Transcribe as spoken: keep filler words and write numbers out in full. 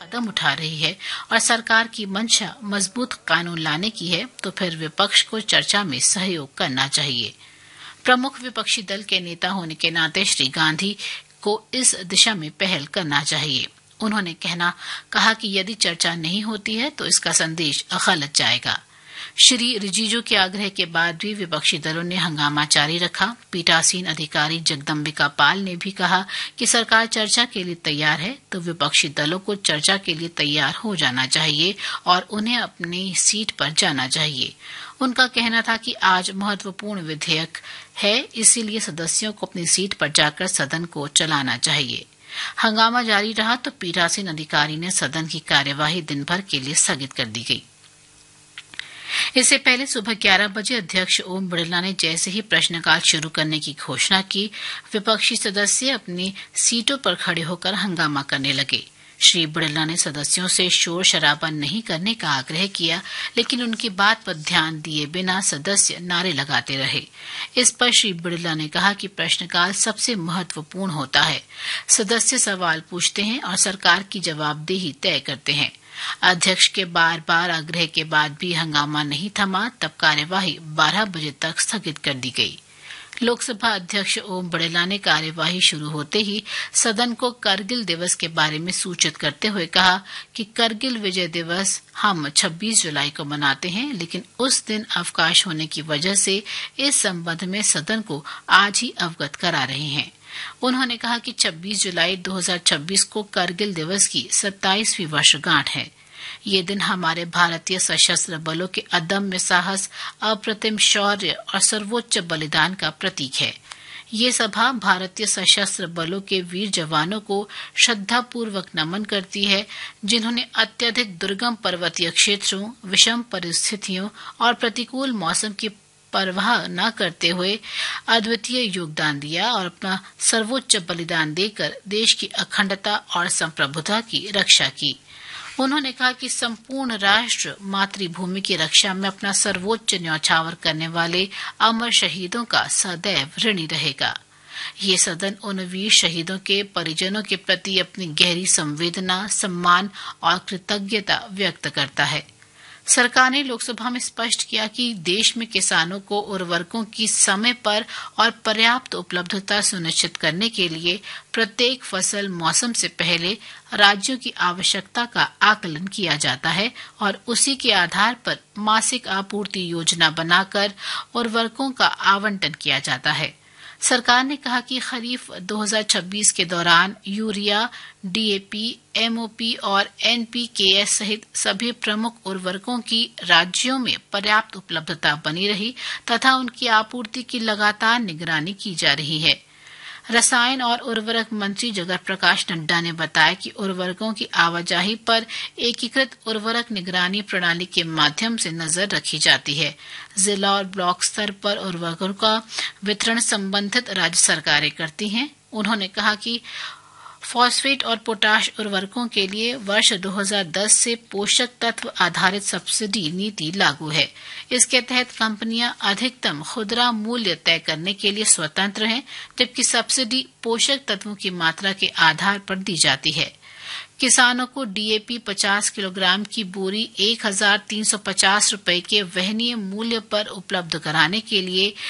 कदम उठा रही है और सरकार की मंशा मजबूत कानून लाने की है, तो फिर विपक्ष को चर्चा में सहयोग करना चाहिए। प्रमुख विपक्षी दल के नेता होने के नाते श्री गांधी को इस दिशा में पहल करना चाहिए। उन्होंने कहना कहा कि यदि चर्चा नहीं होती है तो इसका संदेश गलत जाएगा। श्री रिजिजू के आग्रह के बाद भी विपक्षी दलों ने हंगामा जारी रखा। पीठासीन अधिकारी जगदम्बिका पाल ने भी कहा कि सरकार चर्चा के लिए तैयार है, तो विपक्षी दलों को चर्चा के लिए तैयार हो जाना चाहिए और उन्हें अपनी सीट पर जाना चाहिए। उनका कहना था कि आज महत्वपूर्ण विधेयक है, इसीलिए सदस्यों को अपनी सीट पर जाकर सदन को चलाना चाहिए। हंगामा जारी रहा तो पीठासीन अधिकारी ने सदन की कार्यवाही दिन भर के लिए स्थगित कर दी गई। इससे पहले सुबह ग्यारह बजे अध्यक्ष ओम बिड़ला ने जैसे ही प्रश्नकाल शुरू करने की घोषणा की, विपक्षी सदस्य अपनी सीटों पर खड़े होकर हंगामा करने लगे। श्री बिड़ला ने सदस्यों से शोर शराबा नहीं करने का आग्रह किया, लेकिन उनकी बात पर ध्यान दिए बिना सदस्य नारे लगाते रहे। इस पर श्री बिड़ला ने कहा कि प्रश्नकाल सबसे महत्वपूर्ण होता है। सदस्य सवाल पूछते हैं और सरकार की जवाबदेही तय करते हैं। अध्यक्ष के बार बार आग्रह के बाद भी हंगामा नहीं थमा, तब कार्यवाही बारह बजे तक स्थगित कर दी गई। लोकसभा अध्यक्ष ओम बिड़ला ने कार्यवाही शुरू होते ही सदन को करगिल दिवस के बारे में सूचित करते हुए कहा कि करगिल विजय दिवस हम छब्बीस जुलाई को मनाते हैं, लेकिन उस दिन अवकाश होने की वजह से इस संबंध में सदन को आज ही अवगत करा रहे हैं। उन्होंने कहा कि छब्बीस जुलाई दो हज़ार छब्बीस को करगिल दिवस की सत्ताईसवीं वर्षगांठ है। ये दिन हमारे भारतीय सशस्त्र बलों के अदम्य साहस, अप्रतिम शौर्य और सर्वोच्च बलिदान का प्रतीक है। ये सभा भारतीय सशस्त्र बलों के वीर जवानों को श्रद्धापूर्वक नमन करती है, जिन्होंने अत्यधिक दुर्गम पर्वतीय क्षेत्रों, विषम परिस्थितियों और प्रतिकूल मौसम की परवाह न करते हुए अद्वितीय योगदान दिया और अपना सर्वोच्च बलिदान देकर देश की अखंडता और संप्रभुता की रक्षा की। उन्होंने कहा कि संपूर्ण राष्ट्र मातृभूमि की रक्षा में अपना सर्वोच्च न्यौछावर करने वाले अमर शहीदों का सदैव ऋणी रहेगा। ये सदन उन वीर शहीदों के परिजनों के प्रति अपनी गहरी संवेदना, सम्मान और कृतज्ञता व्यक्त करता है। सरकार ने लोकसभा में स्पष्ट किया कि देश में किसानों को उर्वरकों की समय पर और पर्याप्त उपलब्धता सुनिश्चित करने के लिए प्रत्येक फसल मौसम से पहले राज्यों की आवश्यकता का आकलन किया जाता है और उसी के आधार पर मासिक आपूर्ति योजना बनाकर उर्वरकों का आवंटन किया जाता है। सरकार ने कहा कि खरीफ दो हज़ार छब्बीस के दौरान यूरिया, डीएपी, एमओपी और एनपीकेएस सहित सभी प्रमुख उर्वरकों की राज्यों में पर्याप्त उपलब्धता बनी रही तथा उनकी आपूर्ति की लगातार निगरानी की जा रही है। रसायन और उर्वरक मंत्री जगत प्रकाश नड्डा ने बताया कि उर्वरकों की आवाजाही पर एकीकृत उर्वरक निगरानी प्रणाली के माध्यम से नजर रखी जाती है। जिला और ब्लॉक स्तर पर उर्वरकों का वितरण संबंधित राज्य सरकारें करती हैं। उन्होंने कहा कि फॉस्फेट और पोटाश उर्वरकों के लिए वर्ष दो हज़ार दस से पोषक तत्व आधारित सब्सिडी नीति लागू है। इसके तहत कंपनियां अधिकतम खुदरा मूल्य तय करने के लिए स्वतंत्र हैं, जबकि सब्सिडी पोषक तत्वों की मात्रा के आधार पर दी जाती है। किसानों को डीएपी पचास किलोग्राम की बोरी एक हजार तीन सौ पचास रूपये के वहनीय मूल्य पर उपलब्ध कराने के लिए